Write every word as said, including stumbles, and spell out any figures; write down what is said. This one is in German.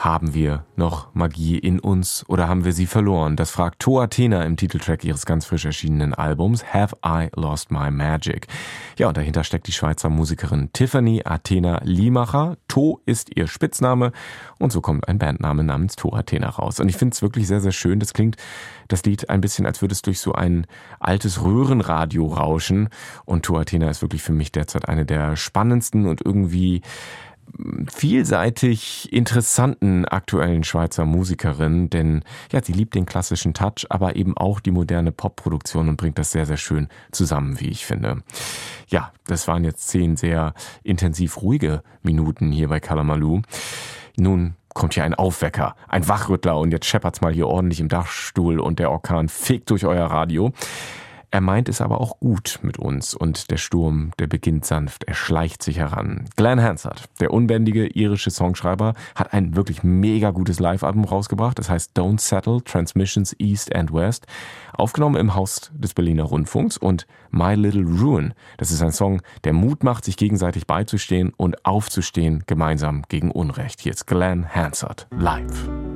Haben wir noch Magie in uns oder haben wir sie verloren? Das fragt To Athena im Titeltrack ihres ganz frisch erschienenen Albums Have I Lost My Magic? Ja, und dahinter steckt die Schweizer Musikerin Tiffany Athena Limacher. To ist ihr Spitzname und so kommt ein Bandname namens To Athena raus. Und ich finde es wirklich sehr, sehr schön. Das klingt, das Lied, ein bisschen, als würde es durch so ein altes Röhrenradio rauschen. Und To Athena ist wirklich für mich derzeit eine der spannendsten und irgendwie vielseitig interessanten aktuellen Schweizer Musikerin, denn ja, sie liebt den klassischen Touch, aber eben auch die moderne Popproduktion und bringt das sehr, sehr schön zusammen, wie ich finde. Ja, das waren jetzt zehn sehr intensiv ruhige Minuten hier bei Kalamaloo. Nun kommt hier ein Aufwecker, ein Wachrüttler und jetzt scheppert's mal hier ordentlich im Dachstuhl und der Orkan fegt durch euer Radio. Er meint es aber auch gut mit uns und der Sturm, der beginnt sanft, er schleicht sich heran. Glenn Hansard, der unbändige irische Songschreiber, hat ein wirklich mega gutes Live-Album rausgebracht. Das heißt Don't Settle, Transmissions East and West, aufgenommen im Haus des Berliner Rundfunks. Und My Little Ruin, das ist ein Song, der Mut macht, sich gegenseitig beizustehen und aufzustehen, gemeinsam gegen Unrecht. Hier ist Glenn Hansard live.